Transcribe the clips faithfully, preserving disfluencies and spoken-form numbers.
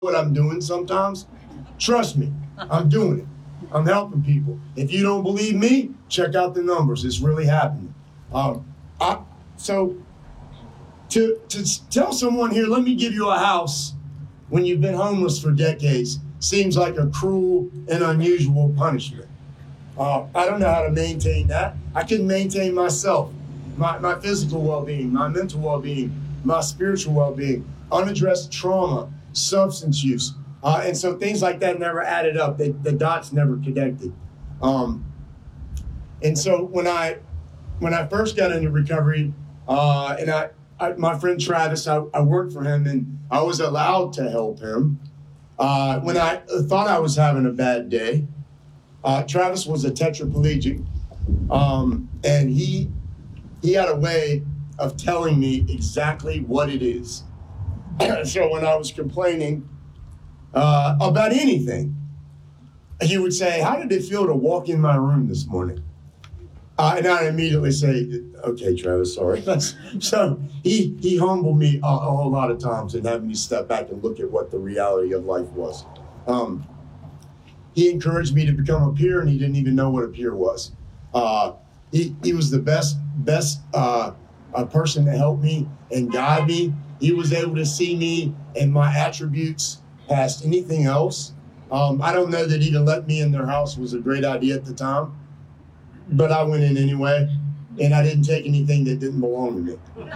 what I'm doing sometimes? Trust me, I'm doing it. I'm helping people. If you don't believe me, check out the numbers. It's really happening. Um, I, so to, to tell someone here, let me give you a house when you've been homeless for decades, seems like a cruel and unusual punishment. Uh, I don't know how to maintain that. I couldn't maintain myself, my, my physical well-being, my mental well-being, my spiritual well-being, unaddressed trauma, substance use. Uh, and so things like that never added up. They, the dots never connected. Um, and so when I when I first got into recovery, uh, and I, I my friend Travis, I, I worked for him, and I was allowed to help him. Uh, when I thought I was having a bad day, uh, Travis was a tetraplegic, um, and he he had a way of telling me exactly what it is. So when I was complaining uh, about anything, he would say, "How did it feel to walk in my room this morning?" Uh, and I'd immediately say, "Okay, Travis, sorry." So he he humbled me a, a whole lot of times and had me step back and look at what the reality of life was. Um, he encouraged me to become a peer, and he didn't even know what a peer was. Uh, he he was the best best uh, a person to help me and guide me. He was able to see me and my attributes past anything else. Um, I don't know that even letting me in their house was a great idea at the time, but I went in anyway, and I didn't take anything that didn't belong to me.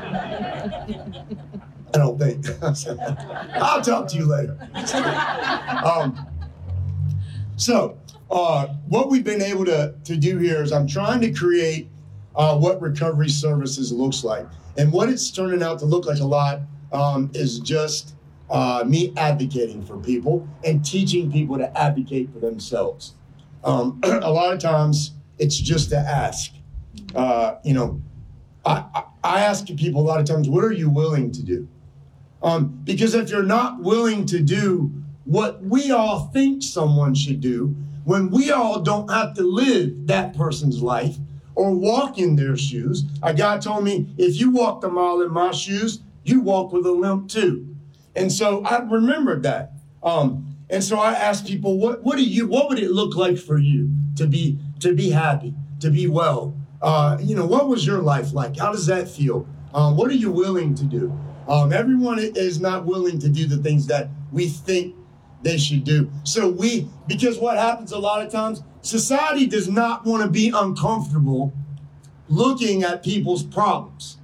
I don't think. I'll talk to you later. um, so uh, what we've been able to, to do here is I'm trying to create uh, what recovery services looks like. And what it's turning out to look like a lot um, is just uh, me advocating for people and teaching people to advocate for themselves. Um, a lot of times it's just to ask. Uh, you know, I, I, I ask people a lot of times, what are you willing to do? Um, because if you're not willing to do what we all think someone should do, when we all don't have to live that person's life or walk in their shoes. A guy told me, if you walked a mile in my shoes, you walk with a limp too. And so I remembered that. Um, and so I asked people, what, what do you, what would it look like for you to be, to be happy, to be well? Uh, you know, what was your life like? How does that feel? Um, what are you willing to do? Um, everyone is not willing to do the things that we think they should do. So we, because what happens a lot of times, society does not want to be uncomfortable looking at people's problems.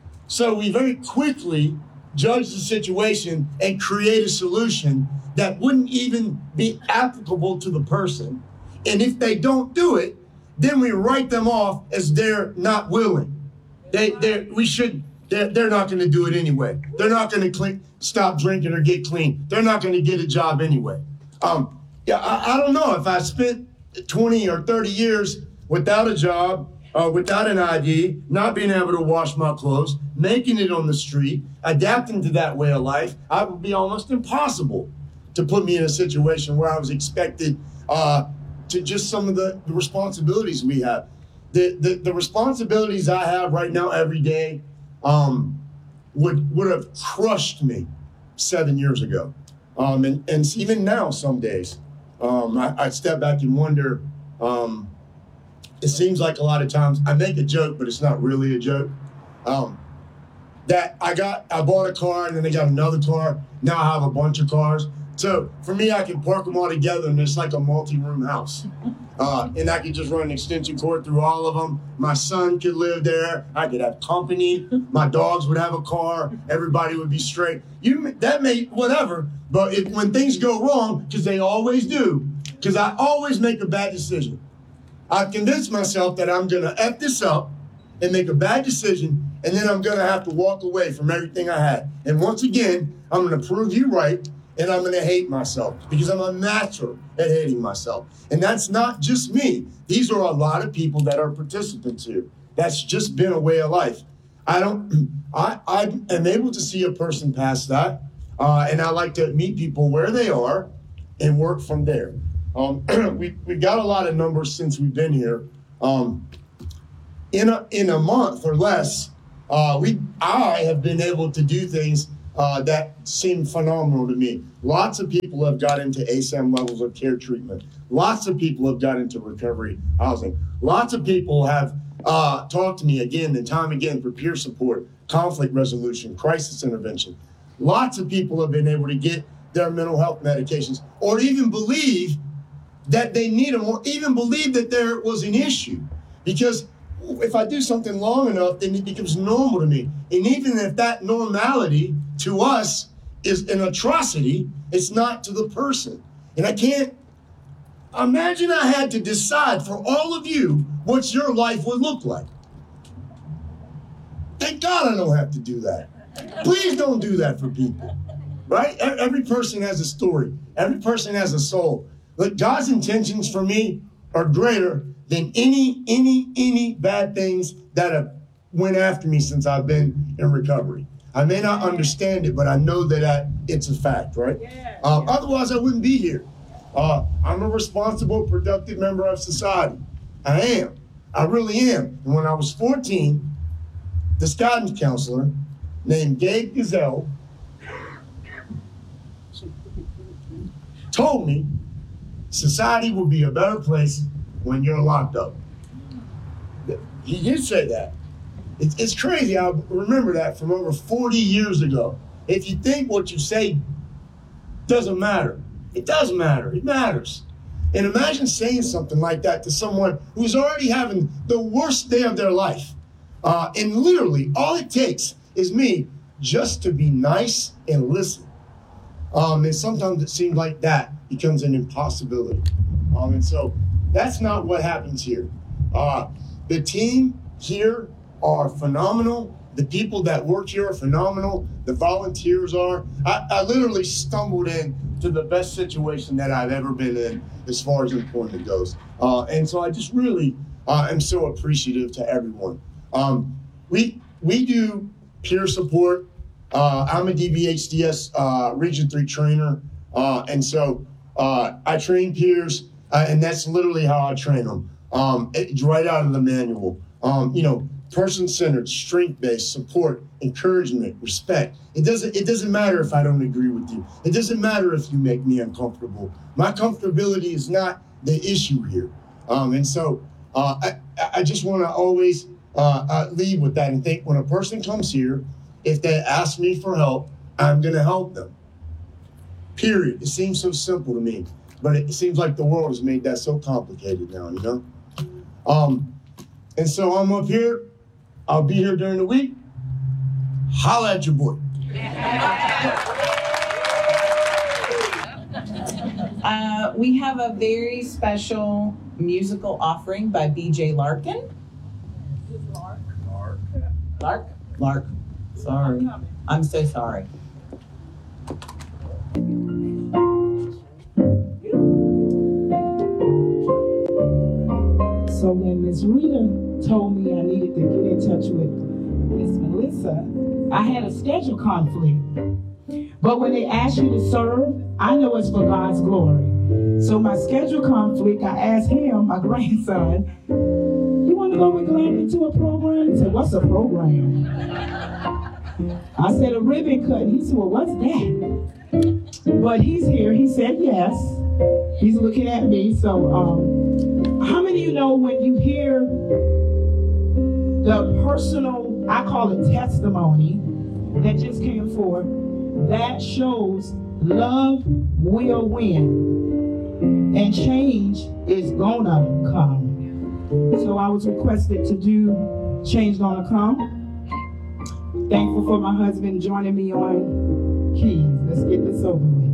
So we very quickly judge the situation and create a solution that wouldn't even be applicable to the person. And if they don't do it, then we write them off as they're not willing. They, they're, we should, they're, they're not going to do it anyway. They're not going to clean, stop drinking or get clean. They're not going to get a job anyway. Um, yeah, I, I don't know if I spent twenty or thirty years without a job, uh, without an I D, not being able to wash my clothes, making it on the street, adapting to that way of life, it would be almost impossible to put me in a situation where I was expected uh, to just some of the, the responsibilities we have. The, the the responsibilities I have right now every day um, would would have crushed me seven years ago. Um, and, and even now, some days, um, I, I step back and wonder, um, it seems like a lot of times I make a joke, but it's not really a joke. Um, that I got, I bought a car and then I got another car. Now I have a bunch of cars. So for me, I can park them all together and it's like a multi-room house. Uh, and I could just run an extension cord through all of them. My son could live there. I could have company. My dogs would have a car. Everybody would be straight. You that may whatever. But if, when things go wrong, because they always do, because I always make a bad decision. I've convinced myself that I'm gonna F this up and make a bad decision, and then I'm gonna have to walk away from everything I had. And once again, I'm gonna prove you right. And I'm going to hate myself because I'm a master at hating myself. And that's not just me. These are a lot of people that are participants here. That's just been a way of life. I don't, I, I am able to see a person past that. Uh, and I like to meet people where they are and work from there. Um, we, we've got a lot of numbers since we've been here. Um, in a, in a month or less, uh, we, I have been able to do things uh, that seem phenomenal to me. Lots of people have got into A S A M levels of care treatment. Lots of people have got into recovery housing. Lots of people have uh, talked to me again and time again for peer support, conflict resolution, crisis intervention. Lots of people have been able to get their mental health medications, or even believe that they need them, or even believe that there was an issue. Because if I do something long enough, then it becomes normal to me. And even if that normality to us is an atrocity, it's not to the person. And I can't imagine I had to decide for all of you what your life would look like. Thank God I don't have to do that. Please don't do that for people, right? Every person has a story. Every person has a soul. But God's intentions for me are greater than any, any, any bad things that have went after me since I've been in recovery. I may not understand it, but I know that I, it's a fact, right? Yeah. Uh, otherwise, I wouldn't be here. Uh, I'm a responsible, productive member of society. I am. I really am. And when I was fourteen, this guidance counselor named Gabe Gazelle told me society will be a better place when you're locked up. He did say that. It's, it's crazy. I remember that from over forty years ago. If you think what you say doesn't matter, it does matter. It matters. And imagine saying something like that to someone who's already having the worst day of their life. Uh, and literally, all it takes is me just to be nice and listen. Um, and sometimes it seems like that becomes an impossibility. Um, and so that's not what happens here. Uh, the team here are phenomenal. The people that work here are phenomenal. The volunteers are. I, I literally stumbled into the best situation that I've ever been in as far as employment goes. Uh, and so I just really uh, am so appreciative to everyone. Um, we, we do peer support. Uh, I'm a D B H D S uh, Region three trainer. Uh, and so uh, I train peers, uh, and that's literally how I train them. Um, it's right out of the manual. Um, you know, person-centered, strength-based support, encouragement, respect. It doesn't, it doesn't matter if I don't agree with you. It doesn't matter if you make me uncomfortable. My comfortability is not the issue here. Um, and so uh, I, I just want to always uh, uh, lead with that and think when a person comes here, if they ask me for help, I'm going to help them. Period. It seems so simple to me, but it seems like the world has made that so complicated now, you know? Um, and so I'm up here. I'll be here during the week. Holla at your boy. Uh, we have a very special musical offering by B J Larkin. Lark. Lark. Lark? Lark. Sorry. I'm so sorry. So when Miss Rita told me I needed to get in touch with Miss Melissa, I had a schedule conflict. But when they ask you to serve, I know it's for God's glory. So my schedule conflict, I asked him, my grandson, you want to go with Gladney to a program? He said, what's a program? I said, a ribbon cut. He said, well, what's that? But he's here. He said yes. He's looking at me. So um, how many of you know when you hear the personal, I call it testimony, that just came forth, that shows love will win and change is gonna come. So I was requested to do Change Gonna Come. Thankful for my husband joining me on keys. Let's get this over with.